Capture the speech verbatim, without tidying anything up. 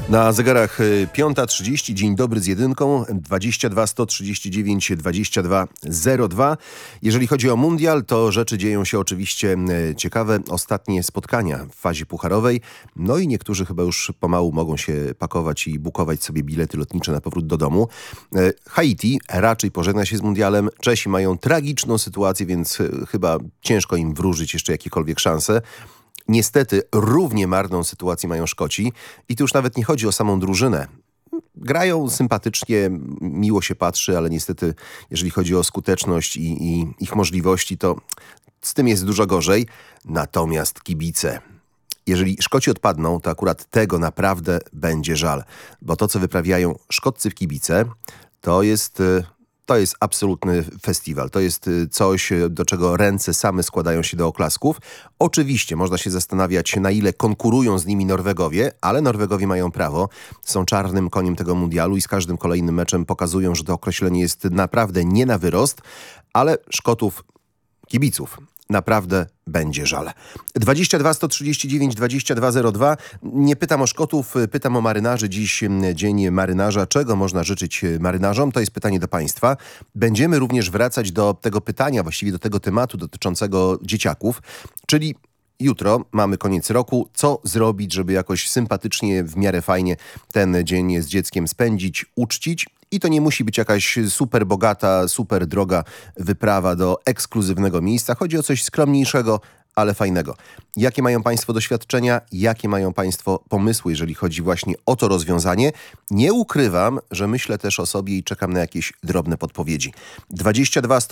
Na zegarach piąta trzydzieści. Dzień dobry z jedynką. dwadzieścia dwa sto trzydzieści dziewięć dwadzieścia dwa zero dwa. Jeżeli chodzi o mundial, to rzeczy dzieją się oczywiście ciekawe. Ostatnie spotkania w fazie pucharowej. No i niektórzy chyba już pomału mogą się pakować i bukować sobie bilety lotnicze na powrót do domu. Haiti raczej pożegna się z mundialem. Czesi mają tragiczną sytuację, więc chyba ciężko im wróżyć jeszcze jakiekolwiek szanse. Niestety równie marną sytuację mają Szkoci i tu już nawet nie chodzi o samą drużynę. Grają sympatycznie, miło się patrzy, ale niestety jeżeli chodzi o skuteczność i, i ich możliwości, to z tym jest dużo gorzej. Natomiast kibice. Jeżeli Szkoci odpadną, to akurat tego naprawdę będzie żal. Bo to, co wyprawiają szkoccy w kibice, to jest... To jest absolutny festiwal. To jest coś, do czego ręce same składają się do oklasków. Oczywiście można się zastanawiać, na ile konkurują z nimi Norwegowie, ale Norwegowie mają prawo. Są czarnym koniem tego mundialu i z każdym kolejnym meczem pokazują, że to określenie jest naprawdę nie na wyrost, ale Szkotów, kibiców, naprawdę będzie żal. dwadzieścia dwa sto trzydzieści dziewięć dwadzieścia dwa zero dwa. Nie pytam o Szkotów, pytam o marynarzy. Dziś dzień marynarza. Czego można życzyć marynarzom? To jest pytanie do Państwa. Będziemy również wracać do tego pytania, właściwie do tego tematu dotyczącego dzieciaków, czyli jutro mamy koniec roku. Co zrobić, żeby jakoś sympatycznie, w miarę fajnie ten dzień z dzieckiem spędzić, uczcić? I to nie musi być jakaś super bogata, super droga wyprawa do ekskluzywnego miejsca. Chodzi o coś skromniejszego, ale fajnego. Jakie mają Państwo doświadczenia? Jakie mają Państwo pomysły, jeżeli chodzi właśnie o to rozwiązanie? Nie ukrywam, że myślę też o sobie i czekam na jakieś drobne podpowiedzi. dwadzieścia dwa